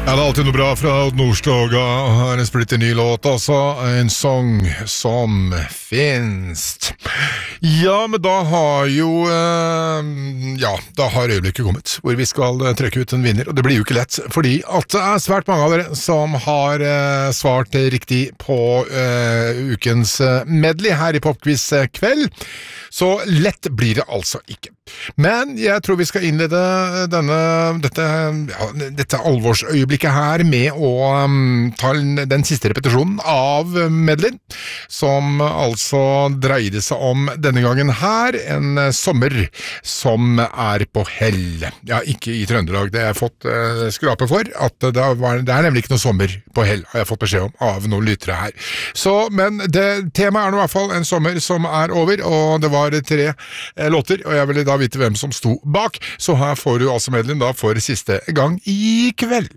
Ja, det alltid noe bra fra Odd Nordstoga. Her en splitter ny låt, altså. En sang som finst. Ja, men da har jo da har øyeblikket kommet, hvor vi skal trekke ut en vinner, og det blir jo ikke lett, fordi at det er svært mange av dere som har svart riktig på ukens medley her i Popquiz kveld, så lett blir det altså ikke. Men jeg tror vi skal innlede dette alvorsøyeblikket her med å ta den siste repetisjonen av medleyen, som altså dreide seg om denne gangen her, en sommer som er på hell. Ja, ikke i Trøndelag, det har jeg fått skrape for, at det er nemlig ikke noe sommer på hell, har jeg fått beskjed om av noen lyttere her. Men temaet er nå i hvert fall en sommer som er over, og det var 3 låter, og jeg ville da vite hvem som sto bak, så her får du altså medleyen da for siste gang i kveld.